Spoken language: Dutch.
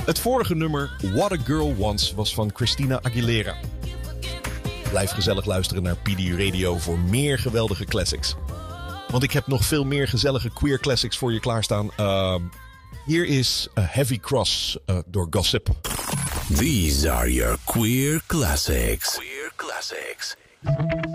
Het vorige nummer, What a Girl Wants, was van Christina Aguilera. Blijf gezellig luisteren naar PD Radio voor meer geweldige classics. Want ik heb nog veel meer gezellige queer classics voor je klaarstaan. Hier is A Heavy Cross door Gossip. These are your queer classics. Queer classics.